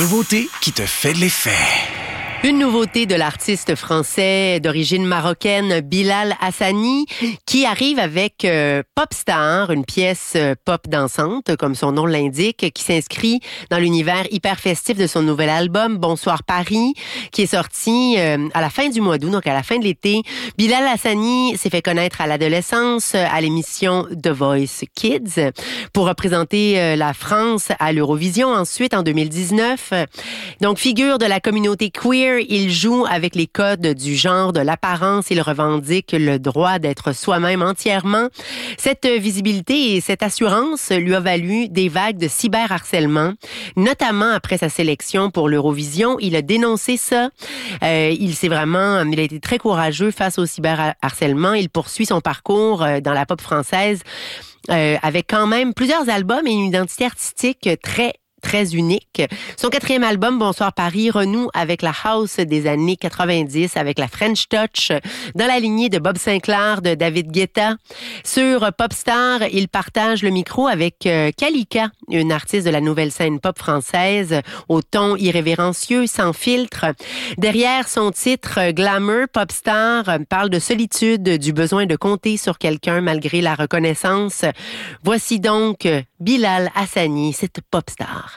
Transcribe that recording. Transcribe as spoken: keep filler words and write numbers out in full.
nouveauté qui te fait de l'effet. Une nouveauté de l'artiste français d'origine marocaine Bilal Hassani qui arrive avec euh, Popstar, une pièce euh, pop dansante comme son nom l'indique, qui s'inscrit dans l'univers hyper festif de son nouvel album Bonsoir Paris, qui est sorti euh, à la fin du mois d'août, donc à la fin de l'été. Bilal Hassani s'est fait connaître à l'adolescence à l'émission The Voice Kids pour représenter euh, la France à l'Eurovision ensuite en deux mille dix-neuf. Donc figure de la communauté queer, il joue avec les codes du genre, de l'apparence. Il revendique le droit d'être soi-même entièrement. Cette visibilité et cette assurance lui a valu des vagues de cyberharcèlement, notamment après sa sélection pour l'Eurovision. Il a dénoncé ça. Euh, il s'est vraiment, il a été très courageux face au cyberharcèlement. Il poursuit son parcours dans la pop française euh, avec quand même plusieurs albums et une identité artistique très très unique. Son quatrième album, Bonsoir Paris, renoue avec la house des années quatre-vingt-dix, avec la French Touch, dans la lignée de Bob Sinclair, de David Guetta. Sur Popstar, il partage le micro avec euh, Kalika, une artiste de la nouvelle scène pop française, au ton irrévérencieux, sans filtre. Derrière son titre Glamour, Popstar parle de solitude, du besoin de compter sur quelqu'un malgré la reconnaissance. Voici donc Bilal Hassani, cette Popstar.